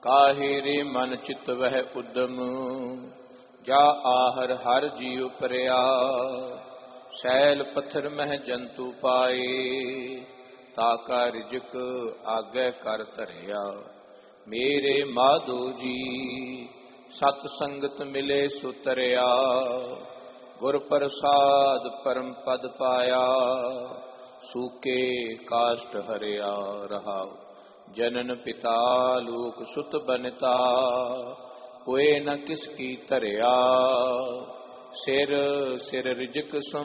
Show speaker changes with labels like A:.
A: ਕਾਹੇ ਰੇ ਮਨ ਚਿਤ ਵਹਿ ਉਦਮ, ਜਾ ਆਹਰ ਹਰ ਜੀਉ ਪਰਿਆ। ਸੈਲ ਪੱਥਰ ਮਹਿ ਜੰਤੂ ਪਾਏ, ਤਾਕਾ ਰਿਜਕ ਆਗੇ ਕਰ ਧਰਿਆ। ਮੇਰੇ ਮਾਧੋ ਜੀ ਸਤ ਸੰਗਤ ਮਿਲੇ ਸੁਤਰਿਆ, ਗੁਰ ਪ੍ਰਸਾਦ ਪਰਮ ਪਦ ਪਾਇਆ। ਸੂਕੇ ਕਾਸ਼ਟ ਹਰਿਆ ਰਹਾਉ, ਜਨਨ ਪਿਤਾ ਲੋਕ ਸੁਤ ਬਨਤਾ। ਹੋਏ ਨ ਕਿਸ ਕੀ ਧਰਿਆ, ਸਿਰ ਸਿਰ ਰਿਜਕ